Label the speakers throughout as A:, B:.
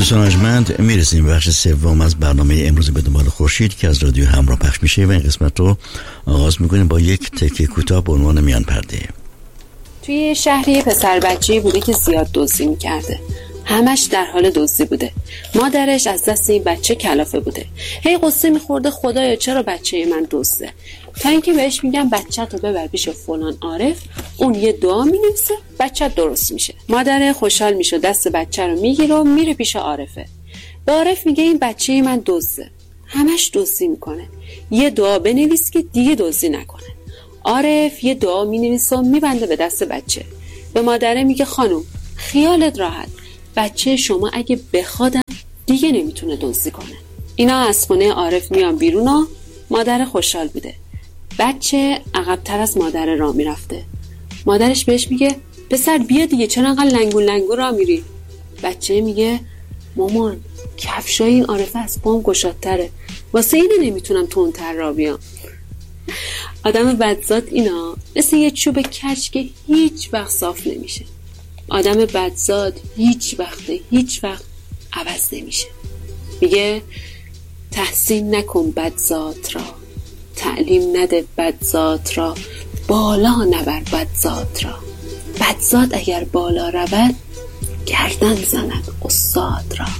A: دوستان ارجمند، میرسیم به بخش سوم از برنامه امروز به دنبال خورشید که از رادیو همراه پخش میشه و این قسمت رو آغاز میکنیم با یک تکه کوتاه به عنوان میان پرده.
B: توی شهری پسر بچه‌ای بوده که زیاد دزدی میکرده. همش در حال دزدی بوده. مادرش از دست این بچه کلافه بوده. هی قصه میخورده خدایا چرا بچه من دزده؟ تا اینکه بهش میگن بچه‌تو ببر پیش فلان عارف، اون یه دعا مینویسه، بچه درست میشه. مادر خوشحال میشه، دست بچه رو میگیره و میره پیش عارفه. به عارف میگه این بچه من دزده. همش دزدی میکنه. یه دعا بنویس که دیگه دزدی نکنه. عارف یه دعا مینویسه و میبنده به دست بچه. به مادره میگه خانم خیالت راحت، بچه شما اگه بخوادم دیگه نمیتونه دزدی کنه. اینا از خونه عارف میان بیرون و مادر خوشحال بوده. بچه عقب‌تر از مادر راه میرفته. مادرش بهش میگه پسر بیا دیگه، چرا انقدر لنگو لنگو راه میری؟ بچه میگه مامان کفشای این عارفه از پام گشادتره، واسه اینه نمیتونم تندتر راه بیام. آدم بدزاد اینا مثل یه چوب کج که هیچ وقت صاف نمیشه. آدم بدزاد هیچ وقت عوض نمیشه. میگه تحسین نکن بدزاد را، تعلیم نده بدزاد را، بالا نبر بدزاد را. بدزاد اگر بالا رود گردن زند استاد را.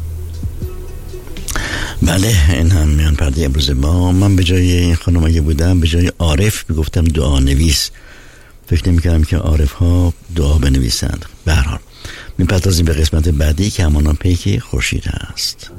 A: بله، این هم میان پرده امروز ما. من به جای این خانم اگه بودم به جای عارف میگفتم دعا نویس. فکر نمی‌کردم که عارف ها دعا بنویسند. به هر حال میپردازیم به قسمت بعدی که همان پیک خورشید است.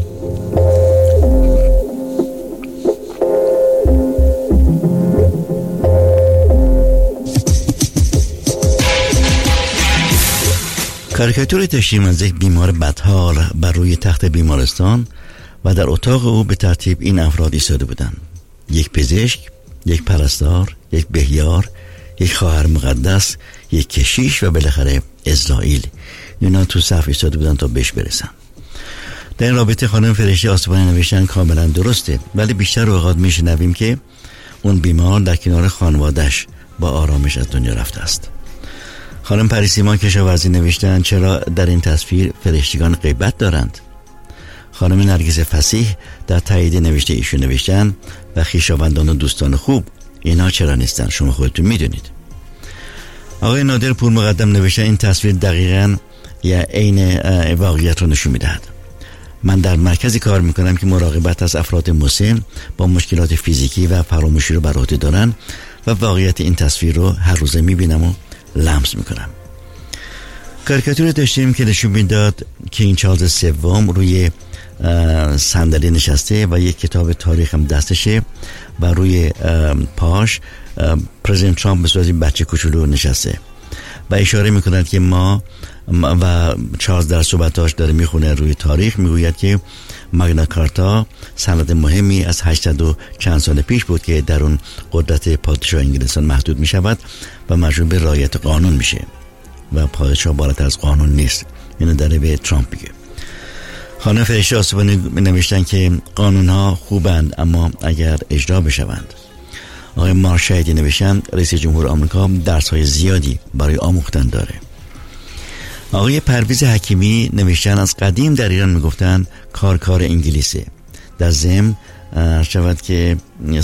A: کاریکاتوری داشتیم از یک بیمار بدحال بر روی تخت بیمارستان و در اتاق او به ترتیب این افراد ایستاده بودند: یک پزشک، یک پرستار، یک بهیار، یک خواهر مقدس، یک کشیش و بالاخره اسرائیل. اینا تو صف ایستاده بودن تا بهش برسن. در این رابطه خانم فرشته آسوانی نوشتن کاملا درسته، ولی بیشتر اوقات میشنویم که اون بیمار در کنار خانواده‌اش با آرامش از دنیا رفته است. خانم پریسیما کشاورزی نوشتن چرا در این تصویر فرشتگان غیبت دارند؟ خانم نرگس فصیح در تایید نوشته ایشون نوشتن و خویشاوندان و دوستان خوب اینا چرا نیستن؟ شما خودتون میدونید. آقای نادر پور مقدم نوشته این تصویر دقیقاً یا عین واقعیت رو نشون میدهد. من در مرکزی کار میکنم که مراقبت از افراد مسن با مشکلات فیزیکی و فراموشی رو بر عهده دارن و واقعیت این تصویر رو هر روزه میبینم و لمس میکنم. کاریکاتور داشتیم که نشون میداد که این چارلز سوم روی صندلی نشسته و یک کتاب تاریخ هم دستشه و روی پاش پرزیدنت ترامپ به صورت بچه کوچولو نشسته و اشاره میکنند که ما و چارلز در صحبتاش داره میخونه روی تاریخ، میگوید که ماگنا کارتا سند مهمی از 800 و چند سال پیش بود که در اون قدرت پادشاه انگلستان محدود میشود و مجبور به رعایت قانون میشه و پادشاه بالاتر از قانون نیست. اینو داره به ترامپ میگه. خانم فرشته آسوانی نوشتن که قانون ها خوبند اما اگر اجرا بشوند. آقای مارشایدی نوشتن رئیس جمهور آمریکا درس های زیادی برای آموختن داره. آقای پرویز حکیمی نوشتن از قدیم در ایران میگفتن کار انگلیسه. در ضمن شود که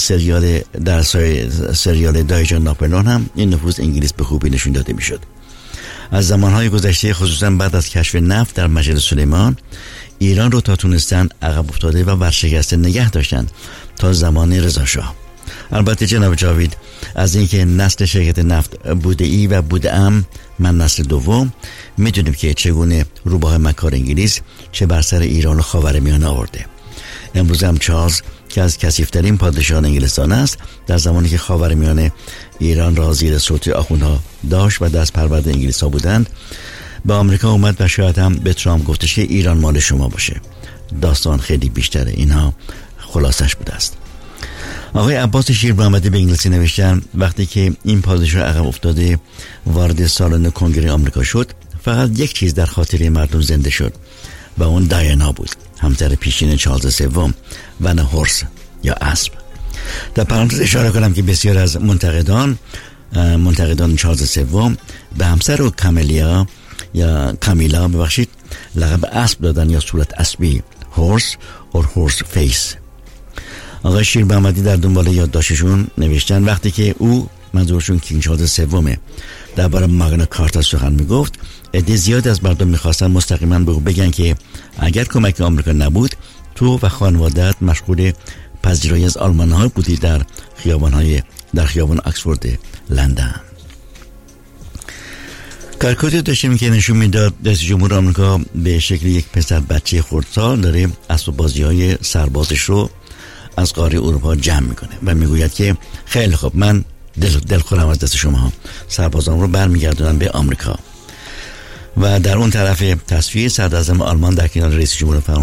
A: سریال دایجان ناپلئون هم این نفوذ انگلیس به خوبی نشون داده میشد. از زمانهای گذشته خصوصا بعد از کشف نفت در مجل سلیمان ایران رو تا تونستن عقب افتاده و ورشکسته نگه داشتن تا زمان رضا شاه. البته جناب جاوید از اینکه نسل شرکت نفت بوده ای و بوده ام، من نسل دوم، میدونیم که چگونه روباه مکار انگلیس چه بر سر ایران و خاورمیانه آورده. امروز هم چارلز که از کثیف‌ترین پادشاهان انگلستان است، در زمانی که خاورمیانه ایران را زیر سلطه آخوندها داشت و دست پرورد انگلیس‌ها بودند، به آمریکا اومد و شاید هم به ترامپ گفتش که ایران مال شما باشه. داستان خیلی بیشتره. اینها خلاصش بوده است. آقای عباس شیر محمدی به انگلیسی نوشتن وقتی که این پادشاه عقب افتاده وارد سالن کنگره آمریکا شد، فقط یک چیز در خاطر مردم زنده شد و اون دایانا بود، همسر پیشین چارلز سوم و نه هورس یا اسب. در پرانتز اشاره کنم که بسیار از منتقدان چارلز سوم به همسر و کاملیا یا کامیلا ببخشید لقب اسب دادن یا صورت اسبی، هورس اور هورس فیس. آقای شیر محمدی در دنبال یادداشتشون نوشتن وقتی که او، منظورشون کینگ چارلز سومه، درباره ماگنا کارتا سخن میگفت، عده زیاد از مردم میخواستن مستقیما به او بگن که اگر کمک آمریکا نبود تو و خانواده‌ات مشغول پذیرایی از آلمان‌ها بودی در خیابان اکسفورد لندن. کارکتری داشتیم که نشون میداد رئیس جمهور آمریکا به شکل یک پسر بچه خردسال داره اسباب بازی‌های سربازش رو از قاره اروپا جمع میکنه و میگوید که خیلی خوب، من دلخورم از دست شما، سربازان رو برمیگردونم به آمریکا. و در اون طرف تصویر صدراعظم آلمان در کنار رئیس جمهور